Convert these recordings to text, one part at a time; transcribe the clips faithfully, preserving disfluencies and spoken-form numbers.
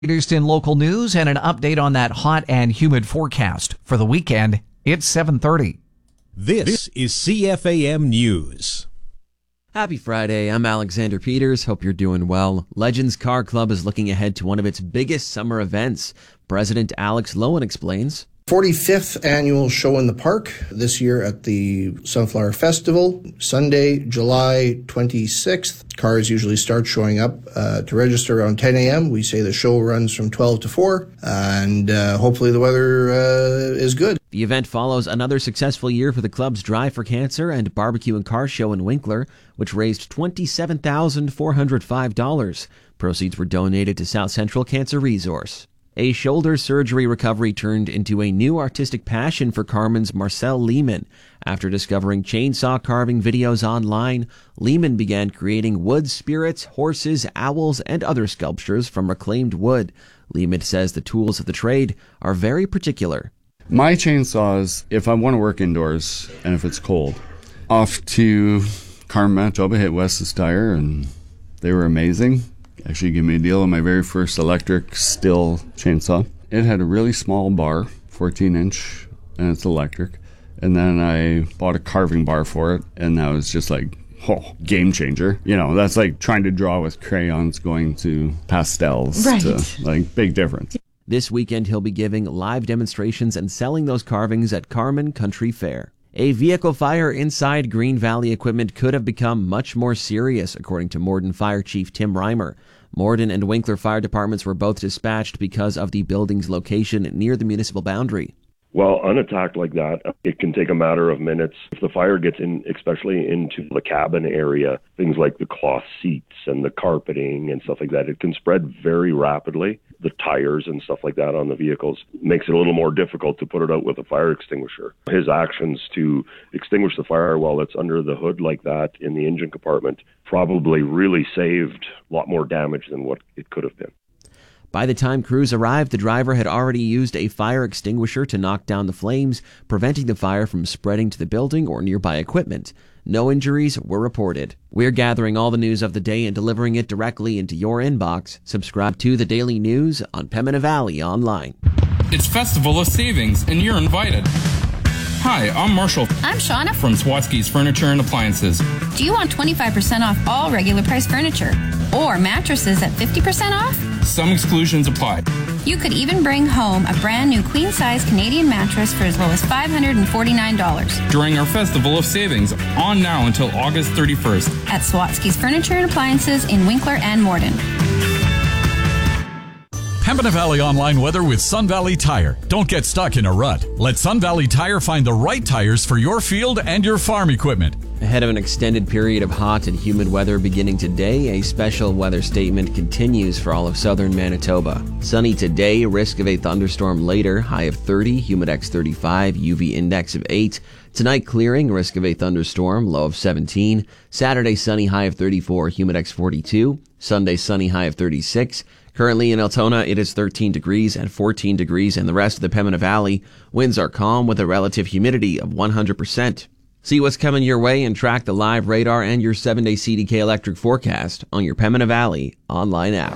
Latest in local news and an update on that hot and humid forecast for the weekend. It's seven thirty. This is C F A M News. Happy Friday. I'm Alexander Peters. Hope you're doing well. Legends Car Club is looking ahead to one of its biggest summer events. President Alex Lowen explains. forty-fifth annual show in the park this year at the Sunflower Festival. Sunday, July twenty-sixth. Cars usually start showing up uh, to register around ten a.m. We say the show runs from twelve to four, and uh, hopefully the weather uh, is good. The event follows another successful year for the club's Drive for Cancer and Barbecue and Car Show in Winkler, which raised twenty-seven thousand four hundred five dollars. Proceeds were donated to South Central Cancer Resource. A shoulder surgery recovery turned into a new artistic passion for Carman's Marcel Lehman. After discovering chainsaw carving videos online, Lehman began creating wood spirits, horses, owls, and other sculptures from reclaimed wood. Lehman says the tools of the trade are very particular. My chainsaws, if I want to work indoors and if it's cold, off to Carman, Manitoba, hit Wes's Tire, and they were amazing. Actually gave me a deal on my very first electric Stihl chainsaw. It had a really small bar, fourteen inch, and it's electric. And then I bought a carving bar for it, and that was just like, oh, game changer. You know, that's like trying to draw with crayons going to pastels. Right. To, like, big difference. This weekend, he'll be giving live demonstrations and selling those carvings at Carman Country Fair. A vehicle fire inside Green Valley Equipment could have become much more serious, according to Morden Fire Chief Tim Reimer. Morden and Winkler fire departments were both dispatched because of the building's location near the municipal boundary. Well, on attack like that, it can take a matter of minutes. If the fire gets in, especially into the cabin area, things like the cloth seats and the carpeting and stuff like that, it can spread very rapidly. The tires and stuff like that on the vehicles makes it a little more difficult to put it out with a fire extinguisher. His actions to extinguish the fire while it's under the hood like that in the engine compartment probably really saved a lot more damage than what it could have been. By the time crews arrived, the driver had already used a fire extinguisher to knock down the flames, preventing the fire from spreading to the building or nearby equipment. No injuries were reported. We're gathering all the news of the day and delivering it directly into your inbox. Subscribe to the Daily News on Pembina Valley Online. It's Festival of Savings, and you're invited. Hi, I'm Marshall. I'm Shauna from Swatsky's Furniture and Appliances. Do you want twenty-five percent off all regular price furniture? Or mattresses at fifty percent off? Some exclusions apply. You could even bring home a brand new queen-size Canadian mattress for as low as five hundred forty-nine dollars. During our Festival of Savings, on now until August thirty-first. At Swatsky's Furniture and Appliances in Winkler and Morden. Pembina Valley Online weather with Sun Valley Tire. Don't get stuck in a rut. Let Sun Valley Tire find the right tires for your field and your farm equipment. Ahead of an extended period of hot and humid weather beginning today, a special weather statement continues for all of southern Manitoba. Sunny today, risk of a thunderstorm later, high of thirty, humidex thirty-five, U V index of eight. Tonight clearing, risk of a thunderstorm, low of seventeen. Saturday sunny, high of thirty-four, humidex forty-two. Sunday sunny, high of thirty-six. Currently in Altona, it is thirteen degrees and fourteen degrees in the rest of the Pembina Valley. Winds are calm with a relative humidity of one hundred percent. See what's coming your way and track the live radar and your seven-day C D K electric forecast on your Pembina Valley online app.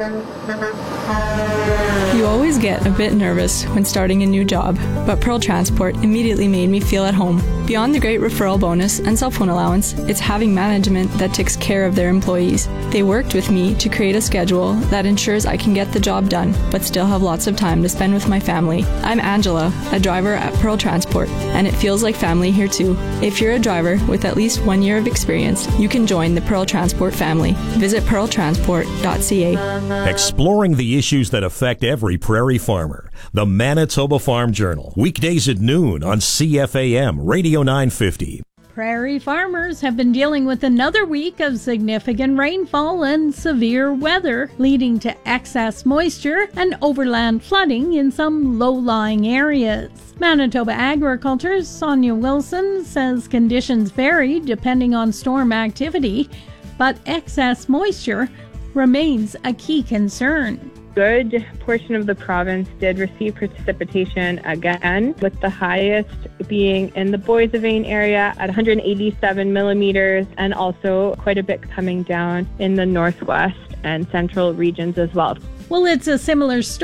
You always get a bit nervous when starting a new job, but Pearl Transport immediately made me feel at home. Beyond the great referral bonus and cell phone allowance, it's having management that takes care of their employees. They worked with me to create a schedule that ensures I can get the job done, but still have lots of time to spend with my family. I'm Angela, a driver at Pearl Transport, and it feels like family here too. If you're a driver with at least one year of experience, you can join the Pearl Transport family. Visit pearl transport dot c a. Exploring the issues that affect every prairie farmer. The Manitoba Farm Journal. Weekdays at noon on C F A M Radio nine fifty. Prairie farmers have been dealing with another week of significant rainfall and severe weather, leading to excess moisture and overland flooding in some low-lying areas. Manitoba Agriculture's Sonia Wilson says conditions vary depending on storm activity, but excess moisture remains a key concern. Good portion of the province did receive precipitation again, with the highest being in the Boissevain area at one hundred eighty-seven millimeters, and also quite a bit coming down in the northwest and central regions as well. Well, it's a similar story.